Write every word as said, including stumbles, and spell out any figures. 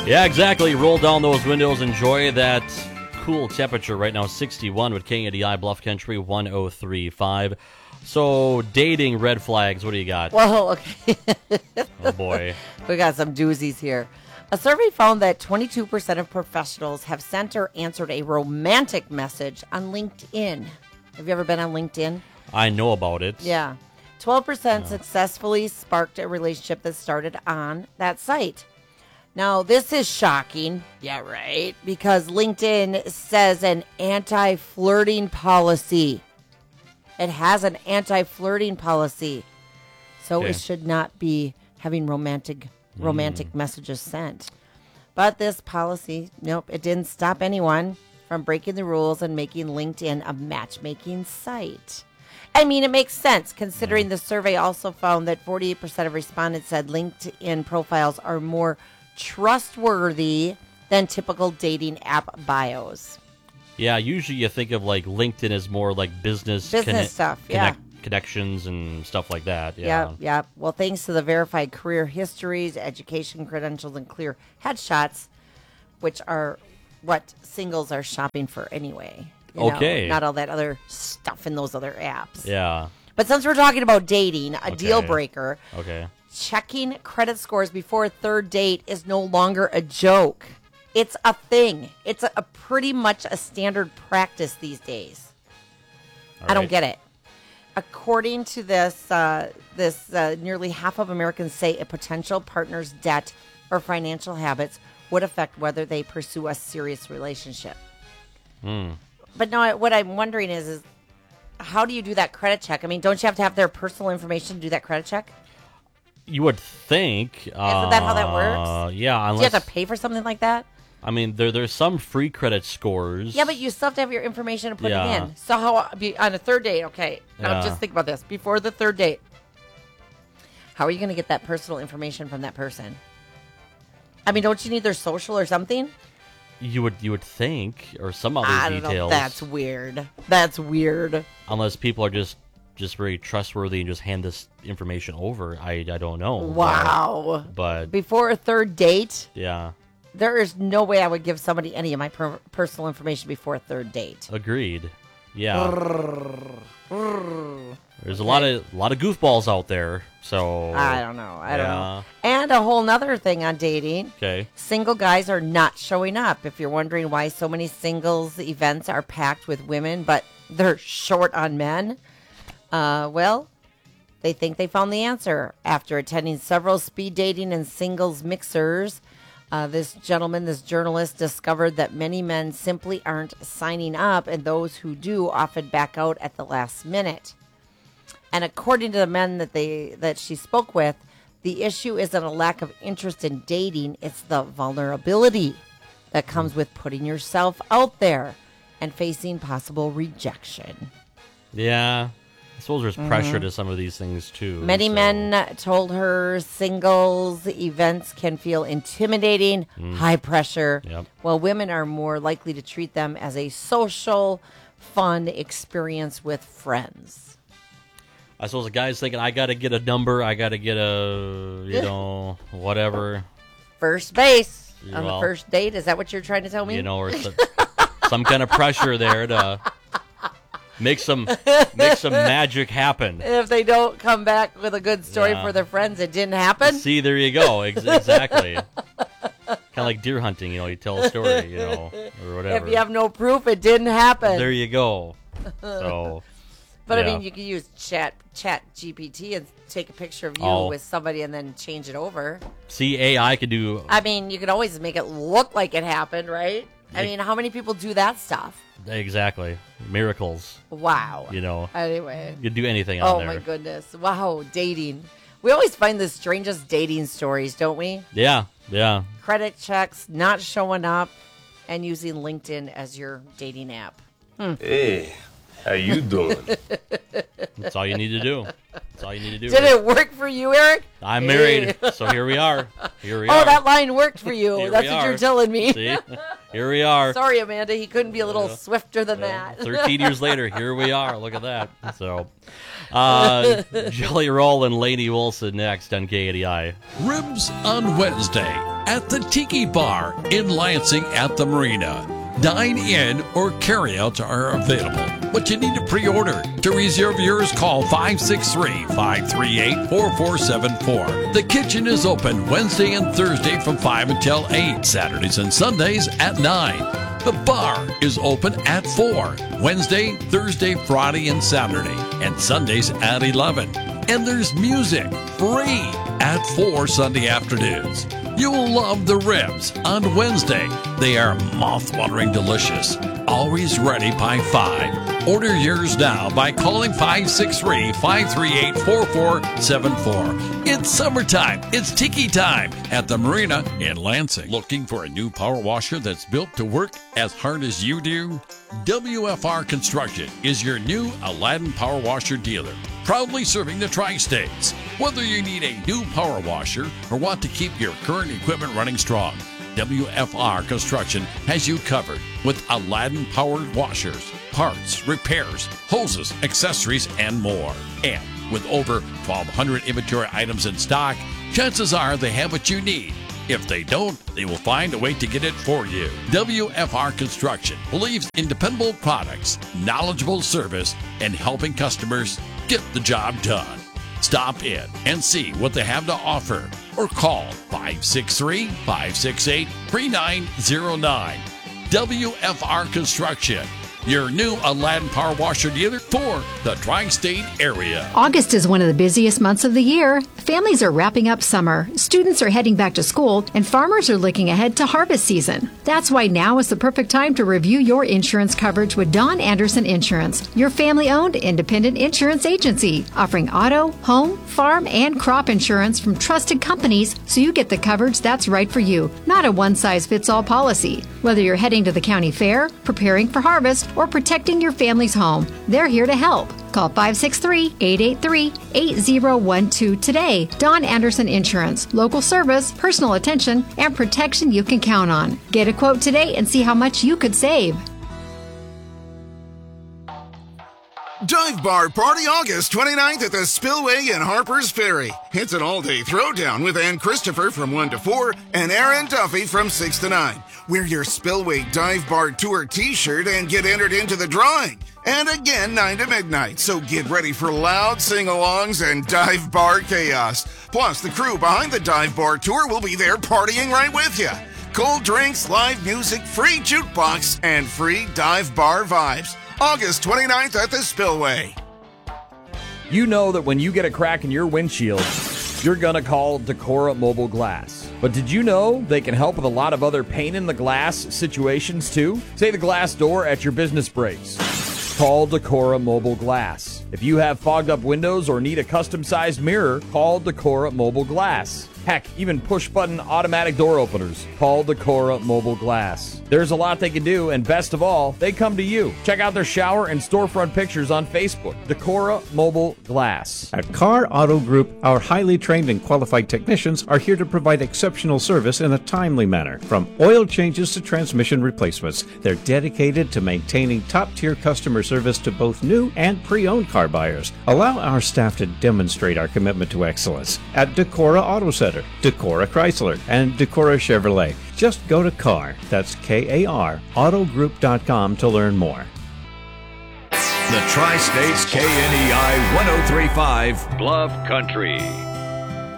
Yeah, exactly. Roll down those windows. Enjoy that cool temperature right now, sixty-one with K A D I Bluff Country one oh three point five. So, dating red flags, what do you got? Well, okay. Oh, boy. We got some doozies here. A survey found that twenty-two percent of professionals have sent or answered a romantic message on LinkedIn. Have you ever been on LinkedIn? I know about it. Yeah. twelve percent No. successfully sparked a relationship that started on that site. Now, this is shocking. Yeah, right. Because LinkedIn says an anti-flirting policy. It has an anti-flirting policy. So Okay. it should not be having romantic romantic mm. messages sent. But this policy, nope, it didn't stop anyone from breaking the rules and making LinkedIn a matchmaking site. I mean, it makes sense considering the survey also found that forty-eight percent of respondents said LinkedIn profiles are more trustworthy than typical dating app bios. Yeah, usually you think of like LinkedIn as more like business, business stuff, yeah. Connect, connections and stuff like that. Yeah, yeah, yeah. Well, thanks to the verified career histories, education credentials, and clear headshots, which are what singles are shopping for anyway. You okay. know, not all that other stuff in those other apps. Yeah. But since we're talking about dating, a Okay. deal breaker. Okay. Checking credit scores before a third date is no longer a joke. It's a thing. It's a, a pretty much a standard practice these days. All I don't right. get it. According to this, uh, this uh, nearly half of Americans say a potential partner's debt or financial habits would affect whether they pursue a serious relationship. Hmm. But no, what I'm wondering is, is how do you do that credit check? I mean, don't you have to have their personal information to do that credit check? You would think. Isn't Isn't that how that works? Yeah, unless Do you have to pay for something like that? I mean, there there's some free credit scores. Yeah, but you still have to have your information to put Yeah. it in. So how be on a third date? Okay, now Yeah. just think about this. Before the third date, how are you going to get that personal information from that person? I mean, don't you need their social or something? You would you would think, or some other I don't details. know. That's weird. That's weird. Unless people are just just very trustworthy and just hand this information over. I I don't know. Wow. But, but Before a third date, yeah, there is no way I would give somebody any of my per- personal information before a third date. agreed. Yeah. There's a lot of a lot of goofballs out there. So I don't know. I don't yeah. know. And a whole nother thing on dating. Okay. Single guys are not showing up. If you're wondering why so many singles events are packed with women, but they're short on men, uh, well, they think they found the answer. After attending several speed dating and singles mixers, uh, this gentleman, this journalist, discovered that many men simply aren't signing up, and those who do often back out at the last minute. And according to the men that they that she spoke with, the issue isn't a lack of interest in dating, it's the vulnerability that comes with putting yourself out there and facing possible rejection. Yeah. I suppose there's pressure to some of these things too. Many so- men told her singles events can feel intimidating, high pressure, Yep. while women are more likely to treat them as a social, fun experience with friends. I suppose the guy's thinking, I got to get a number, I got to get a, you know, whatever, First base on Well, the first date, is that what you're trying to tell me? you know, or some, some kind of pressure there to make some make some magic happen. If they don't come back with a good story Yeah. for their friends, it didn't happen. See, there you go. Ex- exactly. Kind of like deer hunting, you know, you tell a story, you know, or whatever. If you have no proof, it didn't happen. There you go. So, but yeah. I mean, you can use chat chat G P T and take a picture of you Oh. with somebody and then change it over. see, A I could do I mean, you could always make it look like it happened, right? I Yeah. mean, how many people do that stuff? exactly miracles. Wow. You know, Anyway. you could do anything on Oh, there. my goodness. Wow, dating. We always find the strangest dating stories, don't we? Yeah, yeah. Credit checks, not showing up, and using LinkedIn as your dating app. Hey, how you doing? That's all you need to do. That's all you need to do. Did it work for you, Eric? I'm married, so here we are. Here we Oh, are. that line worked for you. Here That's we what you're are. telling me. See, here we are. Sorry, Amanda. He couldn't be a little swifter than that. Thirteen years later, here we are. Look at that. So, uh, Jelly Roll and Laney Wilson next on K A D I. Ribs on Wednesday. at the Tiki Bar in Lansing at the Marina. Dine-in or carry-outs are available, but you need to pre-order. To reserve yours, call five six three, five three eight, four four seven four. The kitchen is open Wednesday and Thursday from five until eight, Saturdays and Sundays at nine. The bar is open at four, Wednesday, Thursday, Friday, and Saturday, and Sundays at eleven. And there's music, free, at four Sunday afternoons. You'll love the ribs on Wednesday. They are mouth-watering delicious. Always ready by five. Order yours now by calling five six three, five three eight, four four seven four. It's summertime. It's Tiki time at the Marina in Lansing. Looking for a new power washer that's built to work as hard as you do? W F R Construction is your new Aladdin Power Washer dealer, proudly serving the tri-states. Whether you need a new power washer or want to keep your current equipment running strong, W F R Construction has you covered with Aladdin powered washers, parts, repairs, hoses, accessories, and more. And with over twelve hundred inventory items in stock, chances are they have what you need. If they don't, they will find a way to get it for you. W F R Construction believes in dependable products, knowledgeable service, and helping customers get the job done. Stop in and see what they have to offer or call five six three, five six eight, three nine zero nine. W F R Construction, your new Aladdin Power Washer dealer for the tri-state area. August is one of the busiest months of the year. Families are wrapping up summer, students are heading back to school, and farmers are looking ahead to harvest season. That's why now is the perfect time to review your insurance coverage with Don Anderson Insurance, your family-owned independent insurance agency, offering auto, home, farm, and crop insurance from trusted companies so you get the coverage that's right for you, not a one-size-fits-all policy. Whether you're heading to the county fair, preparing for harvest, or protecting your family's home, they're here to help. Call five six three, eight eight three, eight zero one two today. Don Anderson Insurance. Local service, personal attention, and protection you can count on. Get a quote today and see how much you could save. Dive Bar Party August twenty-ninth at the Spillway in Harper's Ferry. It's an all-day throwdown with Ann Christopher from one to four and Aaron Duffy from six to nine. Wear your Spillway Dive Bar Tour t-shirt and get entered into the drawing. And again, nine to midnight, so get ready for loud sing-alongs and dive bar chaos. Plus, the crew behind the Dive Bar Tour will be there partying right with you. Cold drinks, live music, free jukebox, and free dive bar vibes. August twenty-ninth at the Spillway. You know that when you get a crack in your windshield, you're going to call Decora Mobile Glass. But did you know they can help with a lot of other pain in the glass situations too? Say the glass door at your business breaks. Call Decora Mobile Glass. If you have fogged up windows or need a custom-sized mirror, call Decora Mobile Glass. Heck, even push-button automatic door openers. Call Decora Mobile Glass. There's a lot they can do, and best of all, they come to you. Check out their shower and storefront pictures on Facebook. Decora Mobile Glass. At Car Auto Group, our highly trained and qualified technicians are here to provide exceptional service in a timely manner. From oil changes to transmission replacements, they're dedicated to maintaining top-tier customer service to both new and pre-owned car buyers. Allow our staff to demonstrate our commitment to excellence at Decora Auto Center, Decora Chrysler, and Decora Chevrolet. Just go to CAR, that's K A R, autogroup dot com to learn more. The Tri-States K N E I one oh three point five Bluff Country.